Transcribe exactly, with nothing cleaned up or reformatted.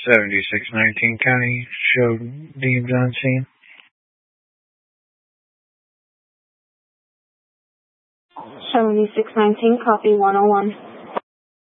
seventy-six nineteen County show deemed unseen. seventy-six nineteen, copy one oh one.